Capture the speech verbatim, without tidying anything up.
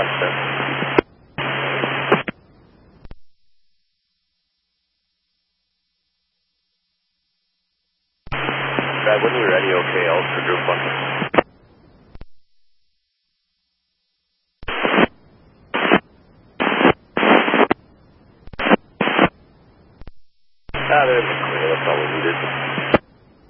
Austin. Brad, when you're ready, okay, Ultra Group one. Ah, there's a clear, that's all we needed.